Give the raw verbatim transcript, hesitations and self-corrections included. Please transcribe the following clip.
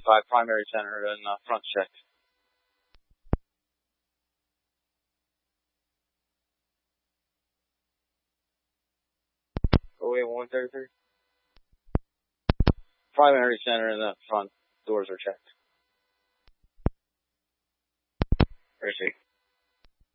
fifty-five, primary center and uh, front checked. Oh, wait, one thirty-three. Primary center and the front doors are checked. Appreciate it.